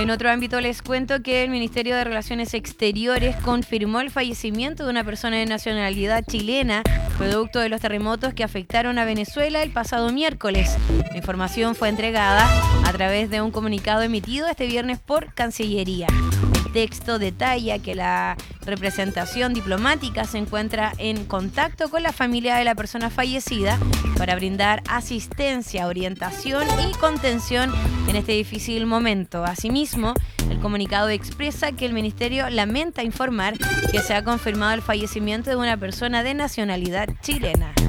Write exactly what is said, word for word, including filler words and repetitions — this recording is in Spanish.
En otro ámbito les cuento que el Ministerio de Relaciones Exteriores confirmó el fallecimiento de una persona de nacionalidad chilena, producto de los terremotos que afectaron a Venezuela el pasado miércoles. La información fue entregada a través de un comunicado emitido este viernes por Cancillería. El texto detalla que la representación diplomática se encuentra en contacto con la familia de la persona fallecida para brindar asistencia, orientación y contención en este difícil momento. Asimismo, el comunicado expresa que el Ministerio lamenta informar que se ha confirmado el fallecimiento de una persona de nacionalidad chilena.